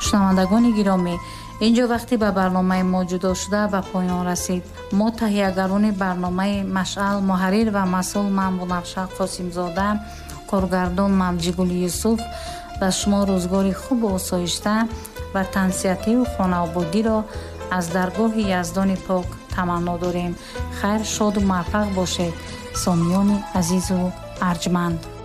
шунавандагони гиромӣ, инҷо вақти ба барномаи мо ҷудо шуда ба поён расид. мо таҳиягарони барномаи Машъал, муҳаррир ва масъул ман Бунавша Қосимзода, коргардон Мавҷигули Юсуф ба шумо рӯзгори хубу осоишта ва тансиятиву хонаободиро аз даргоҳи Яздони пок таманно дорем. хайр, шоду муваффақ бошед, сомиёни азизу арҷманд.